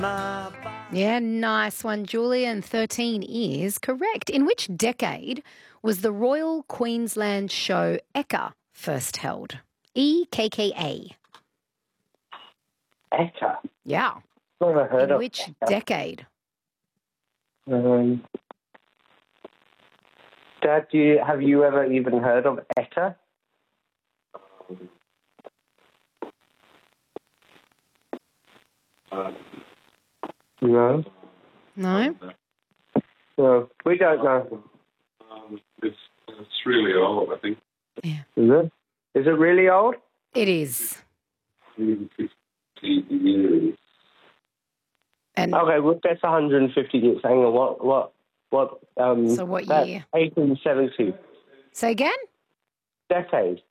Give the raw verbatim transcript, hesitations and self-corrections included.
Yeah, nice one, Julian. thirteen is correct. In which decade was the Royal Queensland Show Ekka first held? E K K A. Etta. Yeah. Never heard In of which Etta. decade? Um, Dad, do you, have you ever even heard of Etta? Um, no. No? No, we don't know. Um, it's, it's really old, I think. Yeah. Is it? Is it really old? It is. fifty years. And Okay, well, that's one hundred fifty years. Hang on, what, what, what, um... So what that's year? eighteen seventy. say again? Decade.